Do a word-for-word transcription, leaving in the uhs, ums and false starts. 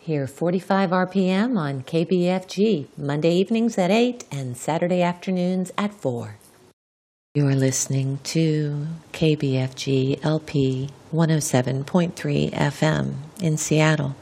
Here, forty-five R P M on K B F G, Monday evenings at eight and Saturday afternoons at four. You're listening to K B F G L P one oh seven point three F M in Seattle.